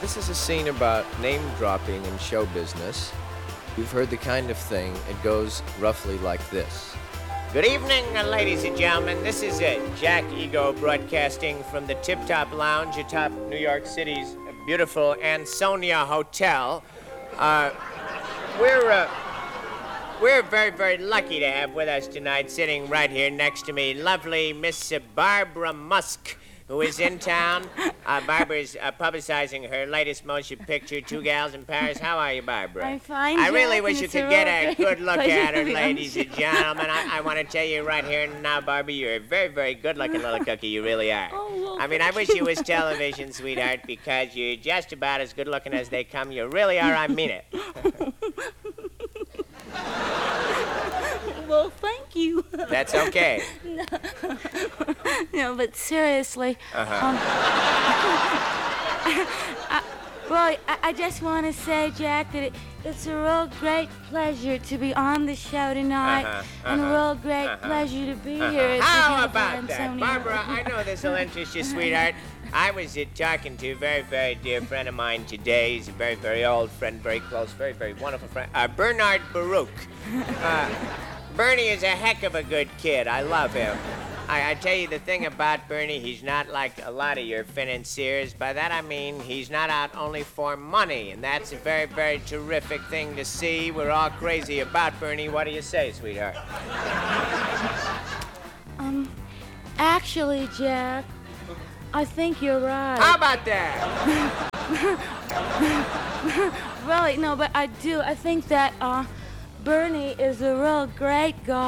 This is a scene about name dropping in show business. You've heard the kind of thing. It goes roughly like this. Good evening, ladies and gentlemen. This is Jack Ego broadcasting from the Tip Top Lounge atop New York City's beautiful Ansonia Hotel. We're very, very lucky to have with us tonight, sitting right here next to me, lovely Miss Barbara Musk, who is in town. Barbara's publicizing her latest motion picture, Two Gals in Paris. How are you, Barbara? I'm fine, I really Jack, wish and you it's a could get real a great good look pleasure at her, to be on ladies the and gentlemen. I want to tell you right here now, Barbara, you're a very, very good-looking little cookie. You really are. Oh, well, I mean, I wish you was television, sweetheart, because you're just about as good-looking as they come. You really are. I mean it. Well, thank you. That's okay. No, but seriously. I just want to say, Jack, that it's a real great pleasure to be on the show tonight, and a real great pleasure to be here. At How the about that? Ansonia. Barbara, I know this will interest you, sweetheart. I was talking to a very, very dear friend of mine today. He's a very, very old friend, very close, very, very wonderful friend. Bernard Baruch. Bernie is a heck of a good kid. I love him. I tell you the thing about Bernie, he's not like a lot of your financiers. By that I mean he's not out only for money, and that's a very, very terrific thing to see. We're all crazy about Bernie. What do you say, sweetheart? Actually, Jack, I think you're right. How about that? Really, no, but I do. I think that Bernie is a real great guy.